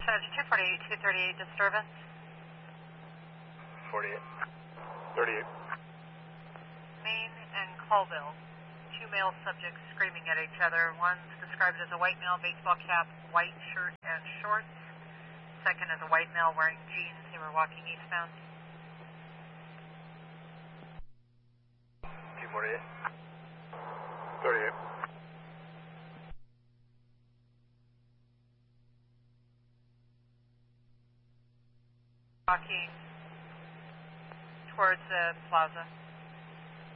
percentage 248, 238 disturbance. 48. 38. Maine and Colville. Two male subjects screaming at each other. One's described as a white male, baseball cap, white shirt and shorts. Second is a white male wearing jeans. They were walking eastbound. 248. 38. Walking towards the plaza.